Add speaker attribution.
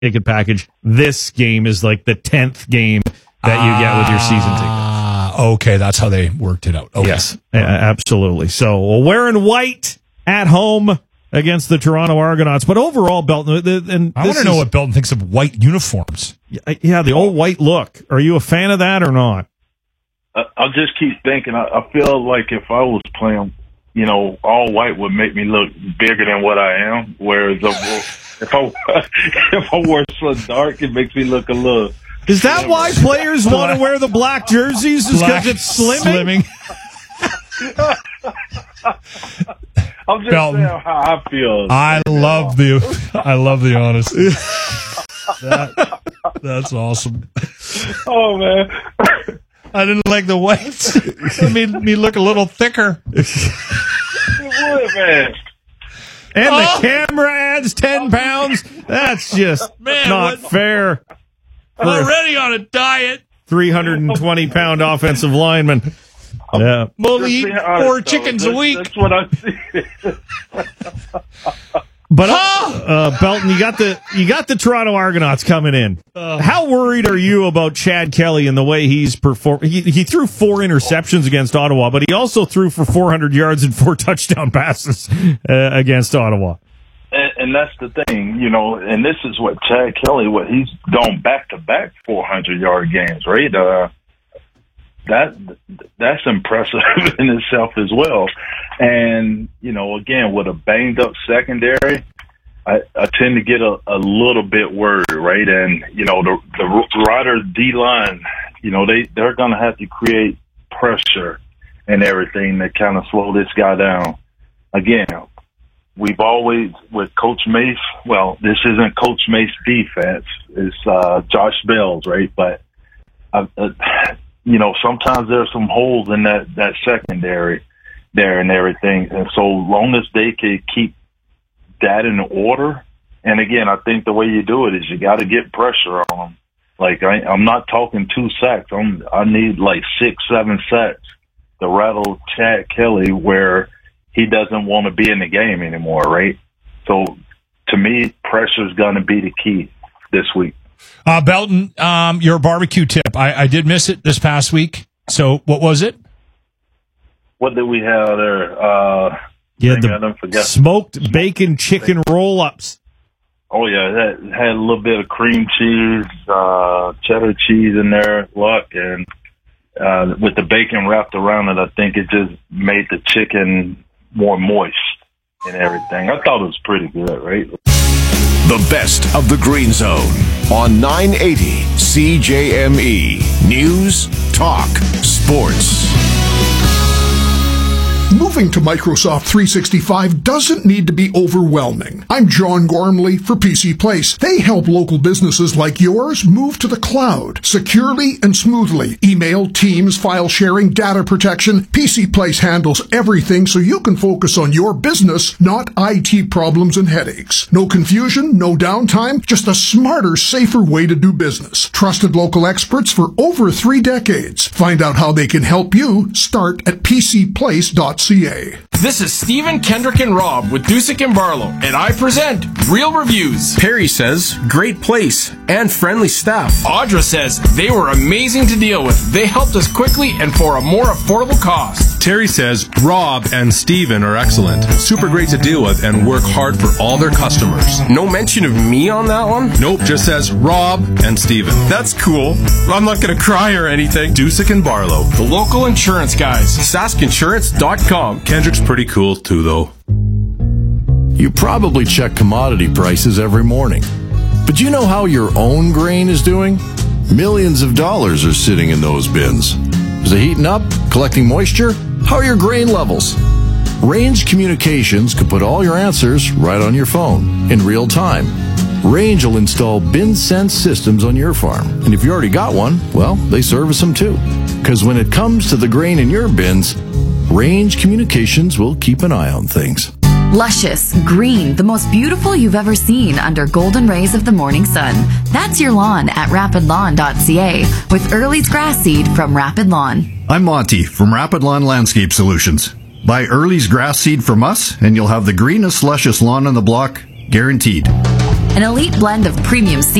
Speaker 1: ticket package. This game is like the 10th game that you get with your season ticket.
Speaker 2: Okay, that's how they worked it out. Okay.
Speaker 1: Yes, absolutely. So wearing white at home against the Toronto Argonauts. But overall, Belton,
Speaker 2: I want to know what Belton thinks of white uniforms.
Speaker 1: Yeah, the old white look. Are you a fan of that or not?
Speaker 3: I just keep thinking. I feel like if I was playing, all white would make me look bigger than what I am. Whereas if I wore so dark, it makes me look a little.
Speaker 1: Is that why players want to wear the black jerseys? Is because it's slimming?
Speaker 3: I'm just saying how I feel.
Speaker 2: I love the honesty. That's awesome.
Speaker 3: Oh man,
Speaker 2: I didn't like the whites. It made me look a little thicker.
Speaker 3: It would, man.
Speaker 1: And the camera adds 10 pounds. That's just not fair.
Speaker 2: I'm already on a diet.
Speaker 1: 320-pound offensive lineman. Yeah.
Speaker 2: I'm only eating 4 chickens a week.
Speaker 3: That's what I see.
Speaker 1: But Belton, you got the Toronto Argonauts coming in. How worried are you about Chad Kelly and the way he's performed? He threw 4 interceptions against Ottawa, but he also threw for 400 yards and 4 touchdown passes against Ottawa.
Speaker 3: And that's the thing, and this is what Chad Kelly, he's gone back-to-back 400-yard games, right? That's impressive in itself as well. And, again, with a banged-up secondary, I tend to get a little bit worried, right? And, the Riders D-line, they're going to have to create pressure and everything to kind of slow this guy down. Again, we've always, with Coach Mace, well, this isn't Coach Mace defense. It's Josh Bell's, right? But, sometimes there's some holes in that secondary there and everything. And so long as they can keep that in order, and again, I think the way you do it is you got to get pressure on them. Like, I'm not talking 2 sacks. I need like 6-7 sacks to rattle Chad Kelly where he doesn't want to be in the game anymore, right? So, to me, pressure is going to be the key this week.
Speaker 2: Belton, your barbecue tip. I did miss it this past week. So, what was it?
Speaker 3: What did we have there?
Speaker 1: The smoked bacon chicken roll-ups.
Speaker 3: Oh, yeah. That had a little bit of cream cheese, cheddar cheese in there, and with the bacon wrapped around it, I think it just made the chicken more moist and everything. I thought it was pretty good, right?
Speaker 4: The best of the Green Zone on 980 CJME. News, talk, sports.
Speaker 5: Moving to Microsoft 365 doesn't need to be overwhelming. I'm John Gormley for PC Place. They help local businesses like yours move to the cloud securely and smoothly. Email, Teams, file sharing, data protection. PC Place handles everything so you can focus on your business, not IT problems and headaches. No confusion, no downtime, just a smarter, safer way to do business. Trusted local experts for over 3 decades. Find out how they can help you. Start at pcplace.ca.
Speaker 6: This is Stephen, Kendrick, and Rob with Dusick and Barlow, and I present Real Reviews.
Speaker 7: Perry says, great place and friendly staff.
Speaker 6: Audra says, they were amazing to deal with. They helped us quickly and for a more affordable cost.
Speaker 7: Terry says, Rob and Stephen are excellent. Super great to deal with and work hard for all their customers.
Speaker 6: No mention of me on that one?
Speaker 7: Nope, just says Rob and Stephen.
Speaker 6: That's cool. I'm not going to cry or anything.
Speaker 7: Dusick and Barlow,
Speaker 6: the local insurance guys.
Speaker 7: SaskInsurance.com. Kendrick's pretty cool too, though.
Speaker 8: You probably check commodity prices every morning. But you know how your own grain is doing? Millions of dollars are sitting in those bins. Is it heating up? Collecting moisture? How are your grain levels? Range Communications could put all your answers right on your phone in real time. Range will install bin sense systems on your farm. And if you already got one, well, they service them too. Because when it comes to the grain in your bins, Range Communications will keep an eye on things.
Speaker 9: Luscious, green, the most beautiful you've ever seen under golden rays of the morning sun. That's your lawn at rapidlawn.ca with Early's grass seed from Rapid Lawn.
Speaker 10: I'm Monty from Rapid Lawn Landscape Solutions. Buy Early's grass seed from us and you'll have the greenest, luscious lawn on the block, guaranteed.
Speaker 9: an elite blend of premium